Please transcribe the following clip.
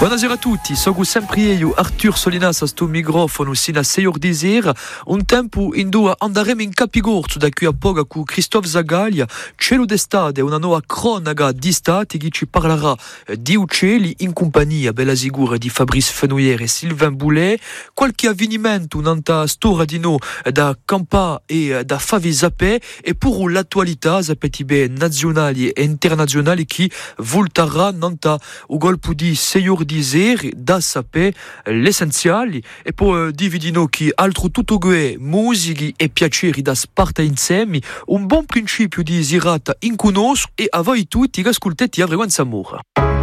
Buonasera a tutti, sono sempre io, Arthur Solinas, a sto microfono sino a 6 ore di sera. Un tempo in due andremo in Capigorzo da qui a poco con Christophe Zagaglia, cielo d'estate, una nuova cronaca di stati che ci parlerà di uccelli in compagnia, bella sicura, di Fabrice Fenouillère e Sylvain Boulet, qualche avvenimento nella storia di noi da Campa e da Favi Zappé e pure l'attualità, zapetibe nazionali e internazionali che volterà nella o golpo di 6 ore di sera da sapere l'essenziale e poi dividino che altro tutto gue musiche e piaceri da sparta insieme un buon principio di serata in conosco e a voi tutti che ascoltate a frequenza amore.